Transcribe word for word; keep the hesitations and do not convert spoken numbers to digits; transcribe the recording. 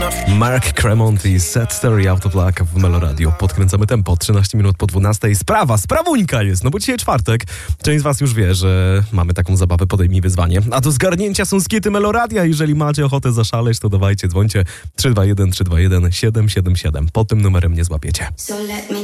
Mark Cremont i Set Story Out of Luck w Meloradio. Podkręcamy tempo, trzynaście minut po dwunastej. Sprawa, sprawuńka jest, no bo dzisiaj czwartek. Część z was już wie, że mamy taką zabawę Podejmij Wyzwanie. A do zgarnięcia są skity Meloradia. Jeżeli macie ochotę zaszaleć, to dawajcie, dzwońcie trzy dwa jeden trzy dwa jeden siedem siedem siedem. Pod tym numerem nie złapiecie.